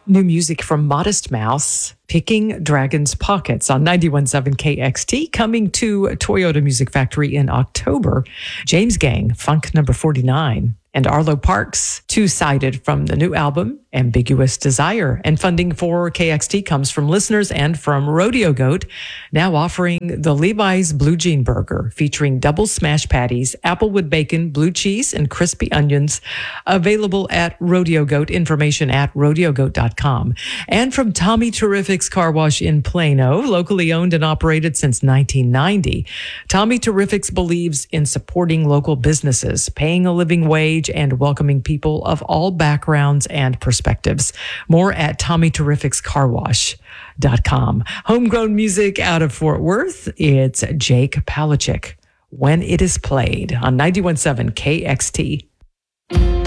New music from Modest Mouse, Picking Dragon's Pockets on 91.7 KXT, coming to Toyota Music Factory in October. James Gang, Funk number 49. And Arlo Parks, Two-Sided from the new album, Ambiguous Desire. And funding for KXT comes from listeners and from Rodeo Goat, now offering the Levi's Blue Jean Burger, featuring double smash patties, applewood bacon, blue cheese, and crispy onions. Available at Rodeo Goat. Information at rodeogoat.com. And from Tommy Terrific's Car Wash in Plano, locally owned and operated since 1990. Tommy Terrific's believes in supporting local businesses, paying a living wage, and welcoming people of all backgrounds and perspectives. More at TommyTerrificsCarWash.com. Homegrown music out of Fort Worth. It's Jake Palachik, When It Is Played on 91.7 KXT.